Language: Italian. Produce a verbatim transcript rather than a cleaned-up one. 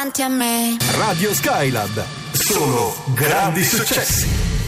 davanti a me. Radio Skylab, solo grandi successi.